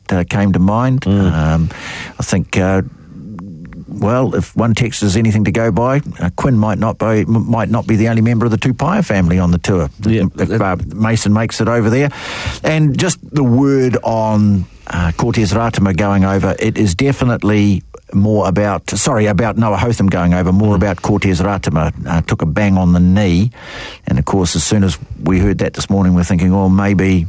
came to mind. I think, if one text is anything to go by, Quinn might not be the only member of the Tupaia family on the tour. If Mason makes it over there. And just the word on Cortez Ratama going over, it is definitely more about Noah Hotham going over, more about Cortez Ratama. Took a bang on the knee, and of course as soon as we heard that this morning we're thinking, maybe,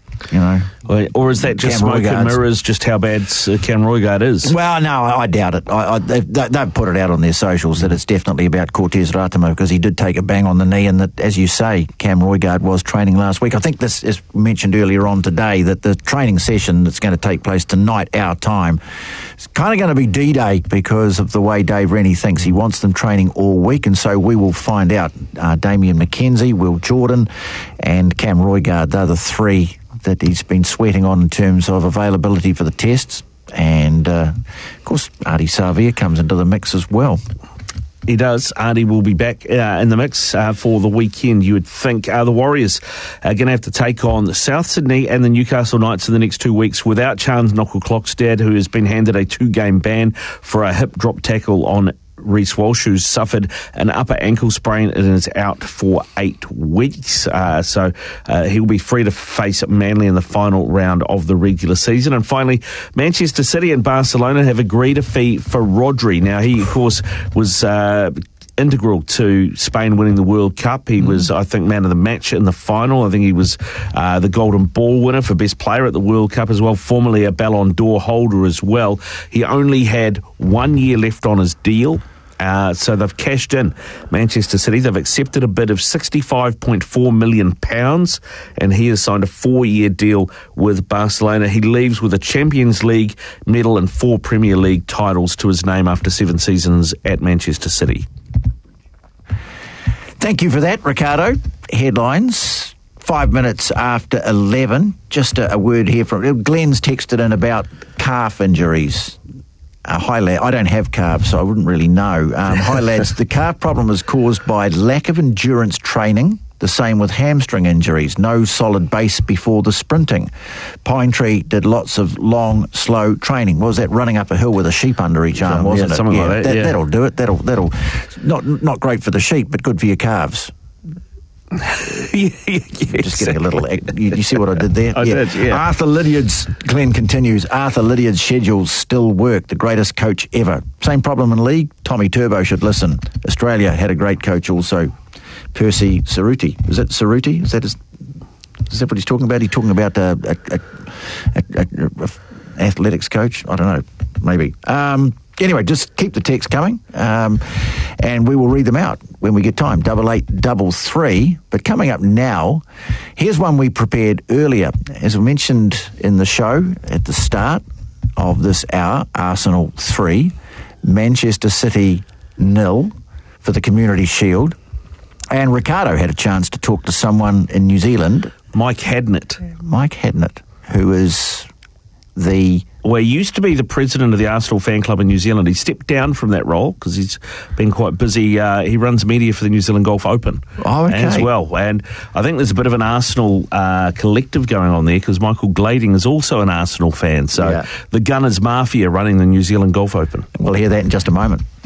or is that just smoke and mirrors just how bad Cam Roigard is? Well, no, I doubt it. They've put it out on their socials that it's definitely about Cortez Ratama, because he did take a bang on the knee, and that, as you say, Cam Roigard was training last week. I think this is mentioned earlier on today, that the training session that's going to take place tonight, our time, is kind of going to be D-Day because of the way Dave Rennie thinks. He wants them training all week, and so we will find out. Damien McKenzie, Will Jordan and Cam Roigard, they're the three that he's been sweating on in terms of availability for the tests. And, of course, Ardie Savea comes into the mix as well. He does. Ardie will be back in the mix for the weekend. You would think the Warriors are going to have to take on South Sydney and the Newcastle Knights in the next 2 weeks without Chance Knuckle-Klokstad, who has been handed a 2-game ban for a hip drop tackle on Reece Walsh, who's suffered an upper ankle sprain and is out for 8 weeks. So he'll be free to face Manly in the final round of the regular season. And finally, Manchester City and Barcelona have agreed a fee for Rodri. Now, he, of course, was integral to Spain winning the World Cup. He was, I think, man of the match in the final. I think he was the Golden Ball winner for best player at the World Cup as well, formerly a Ballon d'Or holder as well. He only had 1 year left on his deal. So they've cashed in. Manchester City, they've accepted a bid of £65.4 million, and he has signed a 4-year deal with Barcelona. He leaves with a Champions League medal and 4 Premier League titles to his name after 7 seasons at Manchester City. Thank you for that, Ricardo. Headlines, 5 minutes after 11. Just a word here from Glenn's texted in about calf injuries. Hi, lad. I don't have calves, so I wouldn't really know. Hi, lads. The calf problem is caused by lack of endurance training. The same with hamstring injuries. No solid base before the sprinting. Pine Tree did lots of long, slow training. What was that, running up a hill with a sheep under each arm, wasn't it? Something like that. That'll do it. That'll not great for the sheep, but good for your calves. Just getting a little. You see what I did there? I did, yeah. Arthur Lydiard's, Glenn continues, Arthur Lydiard's schedules still work. The greatest coach ever. Same problem in league. Tommy Turbo should listen. Australia had a great coach also. Percy Cerruti. Is that Cerruti? Is that what he's talking about? He's talking about a athletics coach? I don't know. Maybe. Anyway, just keep the text coming, and we will read them out when we get time. 8833. But coming up now, here's one we prepared earlier. As we mentioned in the show at the start of this hour, Arsenal 3, Manchester City 0 for the Community Shield. And Ricardo had a chance to talk to someone in New Zealand. Mike Hadnett, who is he used to be the president of the Arsenal fan club in New Zealand. He stepped down from that role because he's been quite busy. He runs media for the New Zealand Golf Open as well. And I think there's a bit of an Arsenal collective going on there because Michael Glading is also an Arsenal fan. So the Gunners Mafia running the New Zealand Golf Open. We'll hear that in just a moment.